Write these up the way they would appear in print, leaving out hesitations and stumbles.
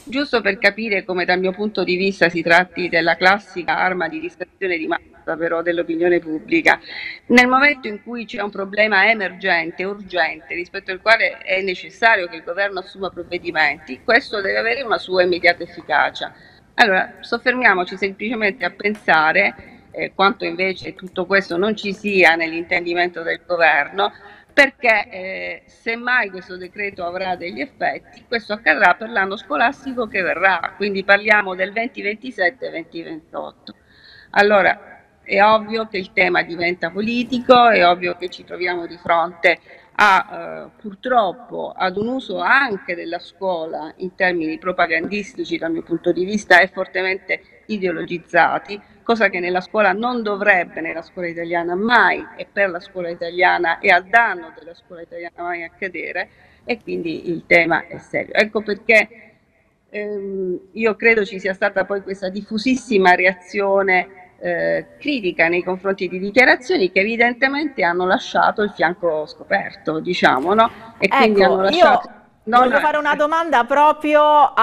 Giusto per capire come dal mio punto di vista si tratti della classica arma di distrazione di massa però dell'opinione pubblica. Nel momento in cui c'è un problema emergente, urgente, rispetto al quale è necessario che il governo assuma provvedimenti, questo deve avere una sua immediata efficacia. Allora, soffermiamoci semplicemente a pensare quanto invece tutto questo non ci sia nell'intendimento del governo, perché semmai questo decreto avrà degli effetti, questo accadrà per l'anno scolastico che verrà, quindi parliamo del 2027-2028. Allora, è ovvio che il tema diventa politico, è ovvio che ci troviamo di fronte purtroppo ad un uso anche della scuola in termini propagandistici dal mio punto di vista e fortemente ideologizzati, cosa che nella scuola non dovrebbe, nella scuola italiana mai e per la scuola italiana e a danno della scuola italiana mai accadere, e quindi il tema è serio. Ecco perché io credo ci sia stata poi questa diffusissima reazione critica nei confronti di dichiarazioni che evidentemente hanno lasciato il fianco scoperto, diciamo, no? E quindi Ecco, hanno lasciato... io Non, voglio fare una domanda proprio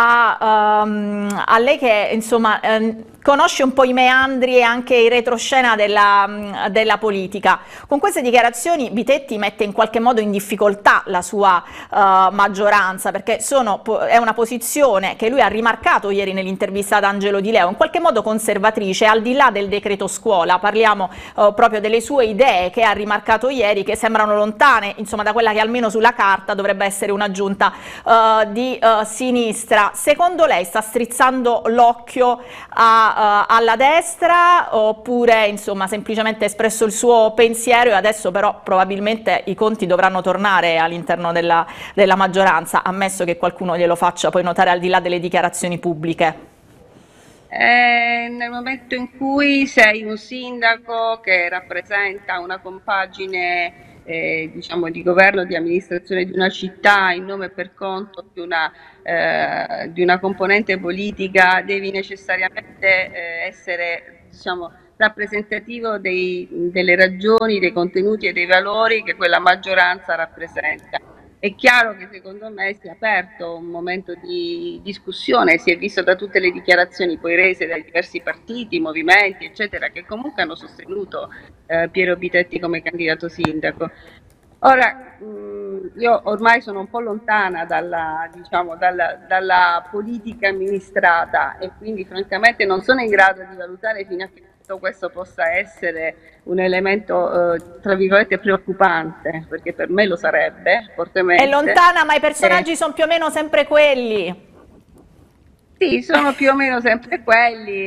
a lei che insomma conosce un po' i meandri e anche il retroscena della politica. Con queste dichiarazioni Bitetti mette in qualche modo in difficoltà la sua maggioranza, perché è una posizione che lui ha rimarcato ieri nell'intervista ad Angelo Di Leo, in qualche modo conservatrice, al di là del decreto scuola. Parliamo proprio delle sue idee che ha rimarcato ieri, che sembrano lontane insomma da quella che almeno sulla carta dovrebbe essere una giunta di sinistra. Secondo lei sta strizzando l'occhio alla destra, oppure insomma semplicemente ha espresso il suo pensiero e adesso però probabilmente i conti dovranno tornare all'interno della maggioranza, ammesso che qualcuno glielo faccia poi notare al di là delle dichiarazioni pubbliche? Nel momento in cui sei un sindaco che rappresenta una compagine, diciamo, di governo, di amministrazione di una città in nome e per conto di una componente politica, devi necessariamente essere, diciamo, rappresentativo delle ragioni, dei contenuti e dei valori che quella maggioranza rappresenta. È chiaro che secondo me si è aperto un momento di discussione, si è visto da tutte le dichiarazioni poi rese dai diversi partiti, movimenti, eccetera, che comunque hanno sostenuto Piero Bitetti come candidato sindaco. Ora, io ormai sono un po' lontana diciamo, dalla politica amministrata e quindi francamente non sono in grado di valutare fino a che punto questo possa essere un elemento, tra virgolette, preoccupante, perché per me lo sarebbe È fortemente. lontana, ma i Eh, personaggi sono più o meno sempre quelli. sì, sono più o meno sempre quelli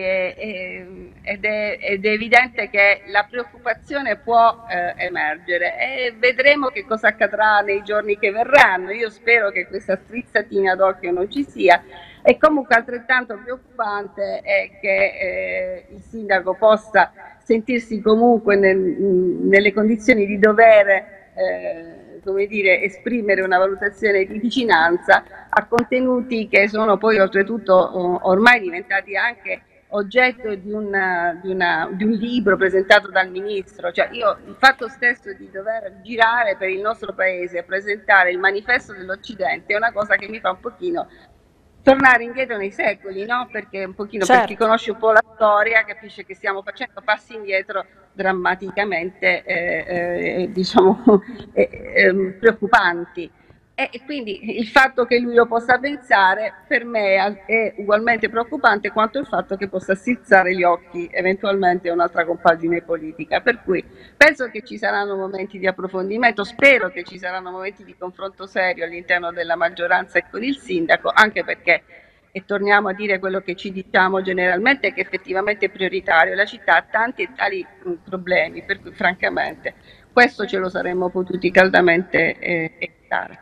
ed è evidente che la preoccupazione può emergere e vedremo che cosa accadrà nei giorni che verranno. Io spero che questa strizzatina d'occhio non ci sia e comunque altrettanto preoccupante è che il sindaco possa sentirsi comunque nelle condizioni di dover come dire, esprimere una valutazione di vicinanza a contenuti che sono poi oltretutto ormai diventati anche oggetto di un libro presentato dal ministro. Cioè io il fatto stesso di dover girare per il nostro paese a presentare il manifesto dell'Occidente è una cosa che mi fa un pochino tornare indietro nei secoli, no? Perché un pochino per chi Certo. conosce un po' la storia capisce che stiamo facendo passi indietro drammaticamente diciamo preoccupanti. E quindi il fatto che lui lo possa pensare per me è ugualmente preoccupante quanto il fatto che possa strizzare gli occhi eventualmente a un'altra compagine politica. Per cui penso che ci saranno momenti di approfondimento, spero che ci saranno momenti di confronto serio all'interno della maggioranza e con il sindaco, anche perché, e torniamo a dire quello che ci diciamo generalmente, che effettivamente è prioritario. La città ha tanti e tali problemi, per cui francamente questo ce lo saremmo potuti caldamente evitare.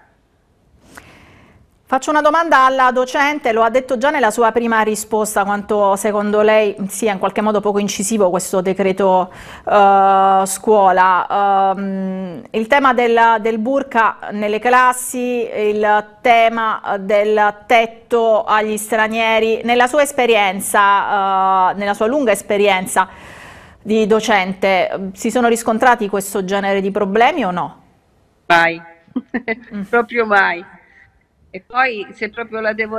Faccio una domanda alla docente, lo ha detto già nella sua prima risposta, quanto secondo lei sia in qualche modo poco incisivo questo decreto scuola. Il tema del burqa nelle classi, il tema del tetto agli stranieri, nella sua esperienza, nella sua lunga esperienza di docente, si sono riscontrati questo genere di problemi o no? Mai, Mm. proprio mai. E poi se proprio la devo